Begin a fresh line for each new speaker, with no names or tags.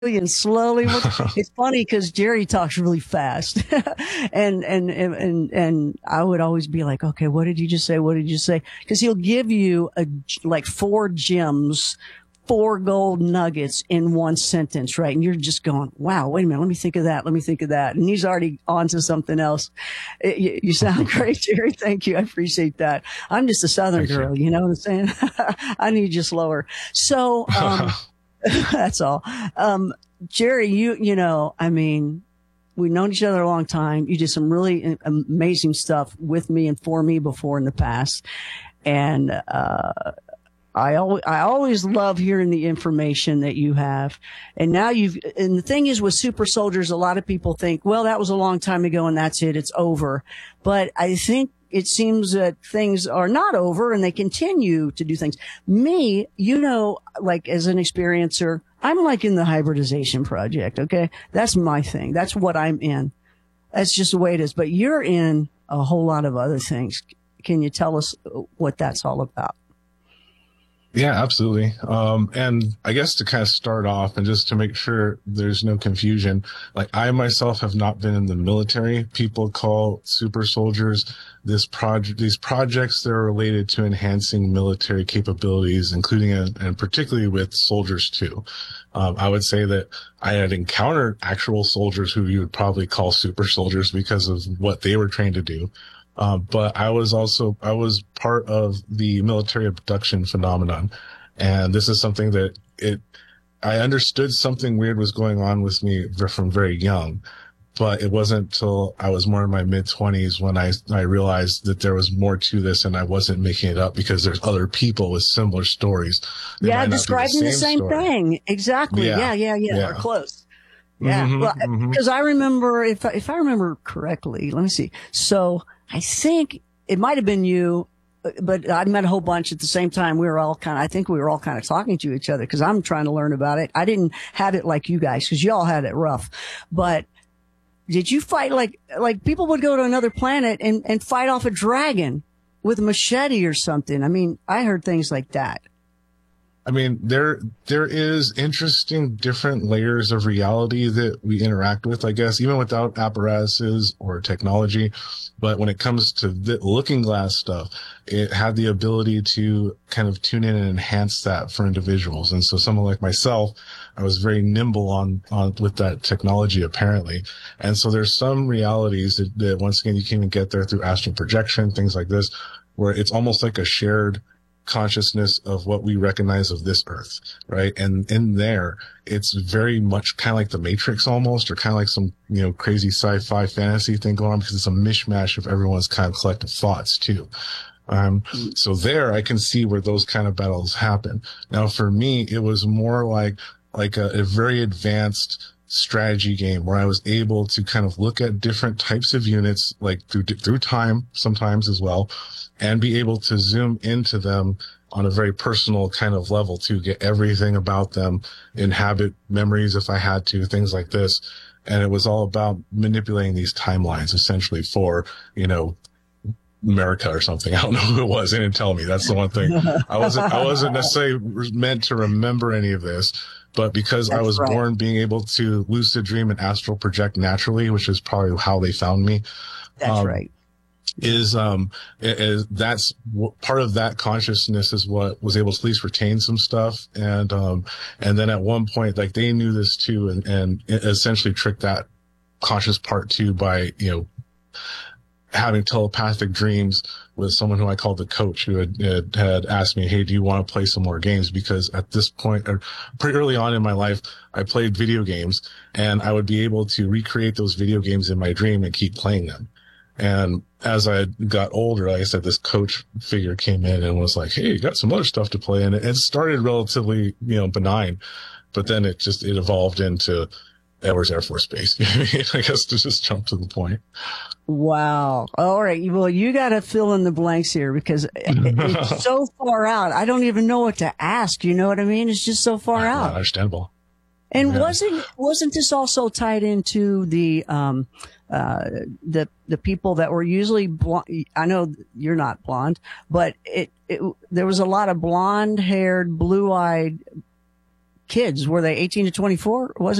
and slowly. It's funny because Jerry talks really fast, and I would always be like, okay, what did you just say? What did you say? Because he'll give you like 4 gems, 4 gold nuggets in one sentence, right? And you're just going, wow, wait a minute, let me think of that. Let me think of that. And he's already on to something else. You sound great, Jerry. Thank you. I appreciate that. I'm just a Southern girl. You know what I'm saying? I need you slower. So, that's all. Jerry, you know, I mean, we've known each other a long time. You did some really amazing stuff with me and for me before in the past. And, I always love hearing the information that you have. And now and the thing is with super soldiers, a lot of people think, well, that was a long time ago and that's it. It's over. But I think it seems that things are not over and they continue to do things. Me, you know, like as an experiencer, I'm like in the hybridization project. Okay. That's my thing. That's what I'm in. That's just the way it is. But you're in a whole lot of other things. Can you tell us what that's all about?
Yeah, absolutely. And I guess to kind of start off and just to make sure there's no confusion, like I myself have not been in the military. People call super soldiers these projects that are related to enhancing military capabilities, including and particularly with soldiers too. I would say that I had encountered actual soldiers who you would probably call super soldiers because of what they were trained to do. But I was part of the military abduction phenomenon. And this is something that I understood something weird was going on with me from very young, but it wasn't until I was more in my mid-20s when I realized that there was more to this and I wasn't making it up because there's other people with similar stories.
Yeah, describing the same thing. Exactly. Yeah. Or close. Yeah.
Mm-hmm,
well, because I remember, if I remember correctly, let me see. So I think it might have been you, but I met a whole bunch at the same time. I think we were all kind of talking to each other because I'm trying to learn about it. I didn't have it like you guys because y'all had it rough. But did you fight like people would go to another planet and fight off a dragon with a machete or something? I mean, I heard things like that.
I mean, there is interesting different layers of reality that we interact with, I guess, even without apparatuses or technology. But when it comes to the looking glass stuff, it had the ability to kind of tune in and enhance that for individuals. And so someone like myself, I was very nimble on with that technology, apparently. And so there's some realities that once again, you can even get there through astral projection, things like this, where it's almost like a shared consciousness of what we recognize of this earth, right? And in there, it's very much kind of like the Matrix almost, or kind of like some, crazy sci-fi fantasy thing going on because it's a mishmash of everyone's kind of collective thoughts too. So there I can see where those kind of battles happen. Now for me, it was more like a very advanced strategy game where I was able to kind of look at different types of units, like through time sometimes as well, and be able to zoom into them on a very personal kind of level to get everything about them, inhabit memories if I had to, things like this. And it was all about manipulating these timelines essentially for, America or something. I don't know who it was. They didn't tell me. That's the one thing. I wasn't necessarily meant to remember any of this, but because I was born being able to lucid dream and astral project naturally, which is probably how they found me.
That's right.
That's part of that consciousness is what was able to at least retain some stuff. And then at one point, like they knew this too and essentially tricked that conscious part too by, having telepathic dreams with someone who I called the coach who had asked me, hey, do you want to play some more games? Because at this point, or pretty early on in my life, I played video games and I would be able to recreate those video games in my dream and keep playing them. And as I got older, like I said, this coach figure came in and was like, hey, you got some other stuff to play. And it started relatively, benign, but then it evolved into Edwards Air Force Base. I guess to just jump to the point.
Wow. All right. Well, you got to fill in the blanks here because it's so far out. I don't even know what to ask. You know what I mean? It's just so far out.
Understandable.
And wasn't this also tied into the people that were usually blonde? I know you're not blonde, but there was a lot of blonde haired, blue eyed kids? Were they 18 to 24? Was